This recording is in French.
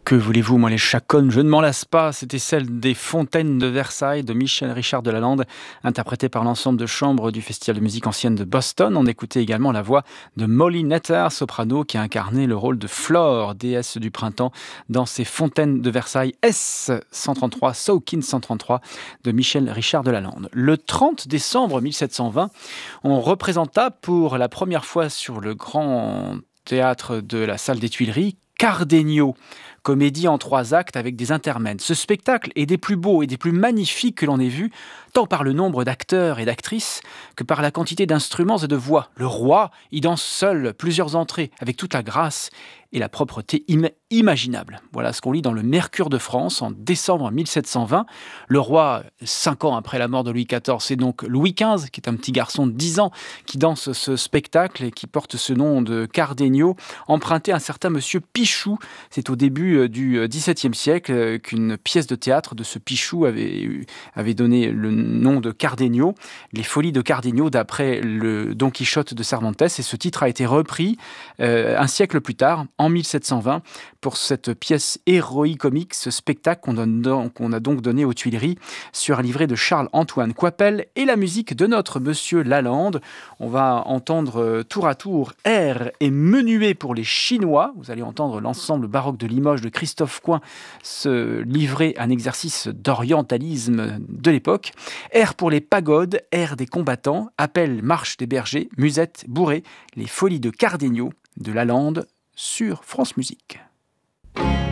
Que voulez-vous, moi les chaconnes, je ne m'en lasse pas. C'était celle des Fontaines de Versailles de Michel Richard de Lalande, interprétée par l'ensemble de chambre du Festival de musique ancienne de Boston. On écoutait également la voix de Molly Netter, soprano, qui a incarné le rôle de Flore, déesse du printemps, dans ces Fontaines de Versailles S133, Sawkins 133 de Michel Richard de Lalande. Le 30 décembre 1720, on représenta pour la première fois sur le grand théâtre de la salle des Tuileries Cardenio, comédie en 3 actes avec des intermèdes. Ce spectacle est des plus beaux et des plus magnifiques que l'on ait vus, tant par le nombre d'acteurs et d'actrices que par la quantité d'instruments et de voix. Le roi y danse seul plusieurs entrées, avec toute la grâce et la propreté imaginable. Voilà ce qu'on lit dans le Mercure de France en décembre 1720. Le roi, 5 ans après la mort de Louis XIV, c'est donc Louis XV, qui est un petit garçon de 10 ans, qui danse ce spectacle et qui porte ce nom de Cardenio, emprunté à un certain monsieur Pichou. C'est au début du XVIIe siècle qu'une pièce de théâtre de ce Pichou avait donné le nom de Cardenio, les Folies de Cardenio, d'après le Don Quichotte de Cervantes. Et ce titre a été repris un siècle plus tard, en 1720, pour cette pièce héroïque-comique, ce spectacle qu'on a donc donné aux Tuileries sur un livret de Charles-Antoine Coipel et la musique de notre monsieur Lalande. On va entendre tour à tour air et menuet pour les Chinois. Vous allez entendre l'ensemble baroque de Limoges de Christophe Coin se livrer un exercice d'orientalisme de l'époque. Air pour les pagodes, air des combattants, appel, marche des bergers, musette, bourrée, les folies de Cardenio de Lalande sur France Musique.